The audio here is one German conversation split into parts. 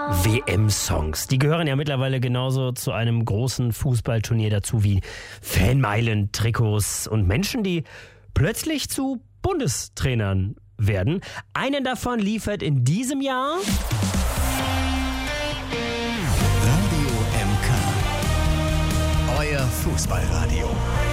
WM-Songs, die gehören ja mittlerweile genauso zu einem großen Fußballturnier dazu wie Fanmeilen, Trikots und Menschen, die plötzlich zu Bundestrainern werden. Einen davon liefert in diesem Jahr Radio MK. Euer Fußballradio.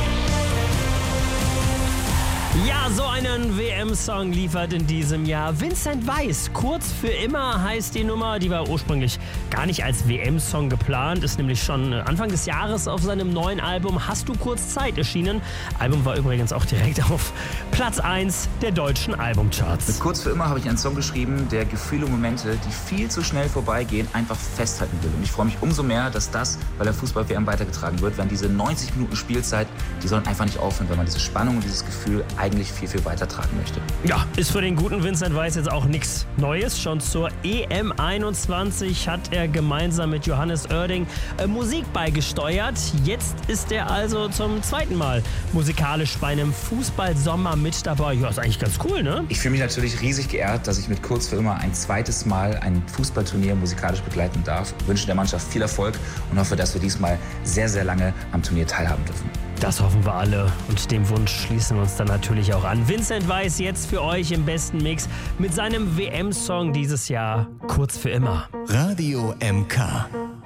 Ja, so einen WM-Song liefert in diesem Jahr Vincent Weiss. Kurz für immer heißt die Nummer. Die war ursprünglich gar nicht als WM-Song geplant. Ist nämlich schon Anfang des Jahres auf seinem neuen Album Hast du kurz Zeit erschienen. Album war übrigens auch direkt auf Platz 1 der deutschen Albumcharts. Mit Kurz für immer habe ich einen Song geschrieben, der Gefühle und Momente, die viel zu schnell vorbeigehen, einfach festhalten will. Und ich freue mich umso mehr, dass das bei der Fußball-WM weitergetragen wird, wenn diese 90 Minuten Spielzeit, die sollen einfach nicht aufhören, wenn man diese Spannung und dieses Gefühl eigentlich viel, viel weitertragen möchte. Ja, ist für den guten Vincent Weiss jetzt auch nichts Neues. Schon zur EM 21 hat er gemeinsam mit Johannes Oerding Musik beigesteuert. Jetzt ist er also zum zweiten Mal musikalisch bei einem Fußballsommer mit dabei. Ja, ist eigentlich ganz cool, ne? Ich fühle mich natürlich riesig geehrt, dass ich mit Kurz für immer ein zweites Mal ein Fußballturnier musikalisch begleiten darf. Ich wünsche der Mannschaft viel Erfolg und hoffe, dass wir diesmal sehr, sehr lange am Turnier teilhaben dürfen. Das hoffen wir alle und dem Wunsch schließen wir uns dann natürlich auch an. Vincent Weiss jetzt für euch im besten Mix mit seinem WM-Song dieses Jahr Kurz für immer. Radio MK.